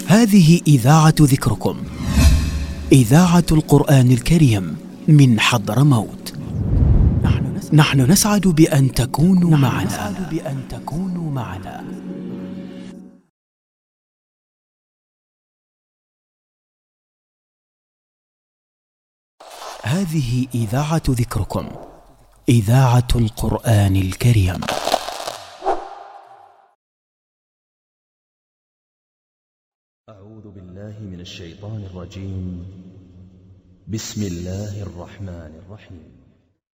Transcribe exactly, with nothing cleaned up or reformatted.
هذه إذاعة ذكركم، إذاعة القرآن الكريم من حضرموت. نحن نسعد بأن تكونوا معنا. بأن تكونوا معنا. هذه إذاعة ذكركم، إذاعة القرآن الكريم. أعوذ بالله من الشيطان الرجيم. بسم الله الرحمن الرحيم.